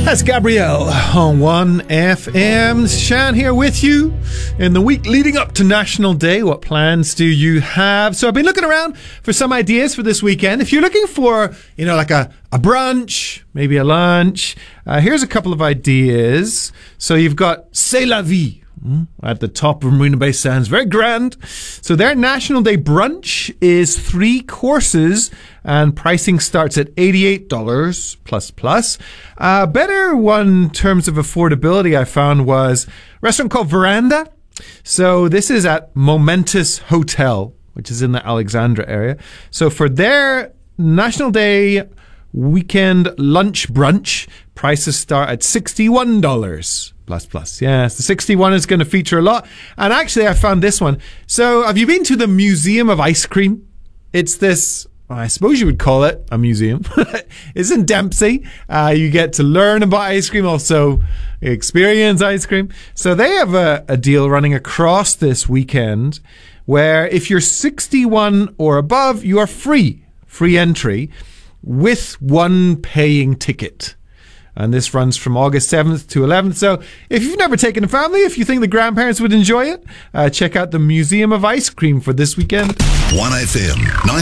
That's Gabrielle on 1FM. Shan here with you in the week leading up to National Day. What plans do you have? So I've been looking around for some ideas for this weekend. If you're looking for, like a brunch, maybe a lunch, here's a couple of ideas. So you've got C'est la vie at the top of Marina Bay Sands. Very grand. So their National Day brunch is 3 courses and pricing starts at $88 plus. Better one in terms of affordability I found was a restaurant called Veranda. So this is at Momentous Hotel, which is in the Alexandra area. So for their National Day weekend lunch brunch, prices start at $61 plus. Yes, the 61 is going to feature a lot. And actually, I found this one. So have you been to the Museum of Ice Cream? It's this, I suppose you would call it a museum. It's in Dempsey. You get to learn about ice cream, also experience ice cream. So they have a deal running across this weekend where if you're 61 or above, you are free entry with one paying ticket. And this runs from August 7th to 11th. So if you've never taken a family, if you think the grandparents would enjoy it, check out the Museum of Ice Cream for this weekend. 1FM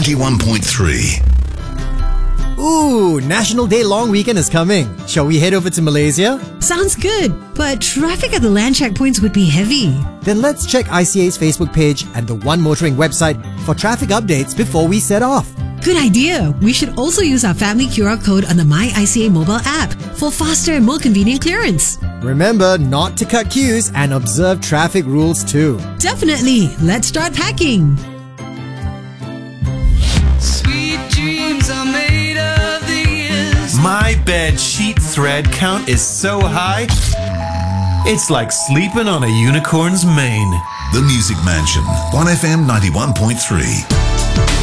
91.3. Ooh, National Day long weekend is coming. Shall we head over to Malaysia? Sounds good, but traffic at the land checkpoints would be heavy. Then let's check ICA's Facebook page and the One Motoring website for traffic updates before we set off. Good idea. We should also use our family QR code on the My ICA mobile app for faster and more convenient clearance. Remember not to cut queues and observe traffic rules too. Definitely. Let's start packing. Sweet dreams are made of these. My bed sheet thread count is so high, it's like sleeping on a unicorn's mane. The Music Mansion. 1FM 91.3.